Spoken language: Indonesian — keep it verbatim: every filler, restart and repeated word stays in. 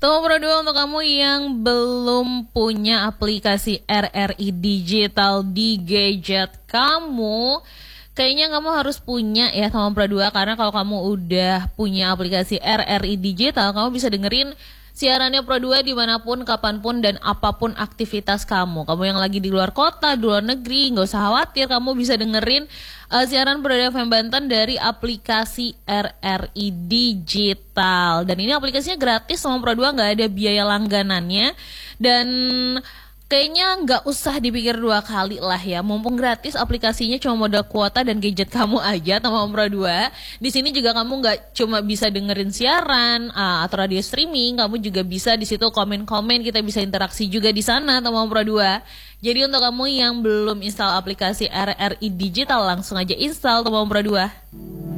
Temu Pro dua untuk kamu yang belum punya aplikasi R R I Digital di gadget kamu, kayaknya kamu harus punya ya Temu Pro dua, karena kalau kamu udah punya aplikasi R R I Digital, kamu bisa dengerin siarannya Pro dua dimanapun, kapanpun, dan apapun aktivitas kamu. Kamu yang lagi di luar kota, di luar negeri, nggak usah khawatir, kamu bisa dengerin uh, siaran Pro dua F M Banten dari aplikasi R R I Digital. Dan ini aplikasinya gratis sama Pro dua, nggak ada biaya langganannya. Dan kayaknya nggak usah dipikir dua kali lah ya. Mumpung gratis, aplikasinya cuma modal kuota dan gadget kamu aja sama Pro dua. Di sini juga kamu nggak cuma bisa dengerin siaran uh, atau radio streaming, kamu juga bisa di situ komen-komen, kita bisa interaksi juga di sana sama Pro dua. Jadi untuk kamu yang belum install aplikasi R R I Digital, langsung aja install sama Pro dua.